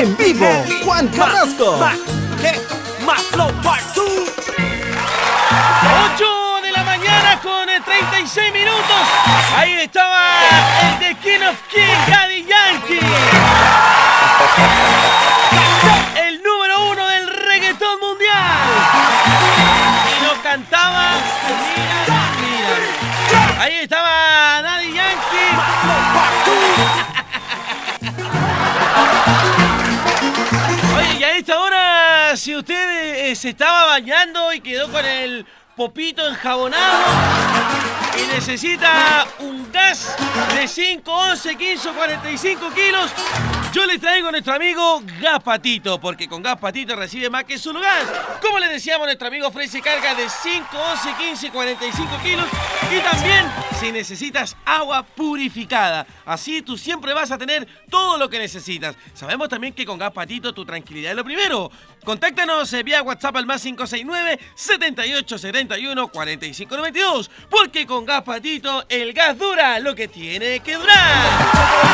En vivo, Juan Carrasco. Más Flow Part 2. 8 de la mañana con 36 minutos. Ahí estaba el The King of Kings, Daddy Yankee. El número 1 del reggaetón mundial. Y lo cantaba. Mira. Ahí estaba Daddy Yankee. Oye, y a esta hora, si usted se estaba bañando y quedó con el popito enjabonado y necesita un gas de 5, 11, 15 o 45 kilos, yo le traigo a nuestro amigo Gas Patito, porque con Gas Patito recibe más que solo gas. Como le decíamos, nuestro amigo ofrece carga de 5, 11, 15, 45 kilos y también si necesitas agua purificada. Así tú siempre vas a tener todo lo que necesitas. Sabemos también que con Gas Patito tu tranquilidad es lo primero. Contáctanos vía WhatsApp al más 569 78 71 45 92, porque con Gas Patito el gas dura lo que tiene que durar.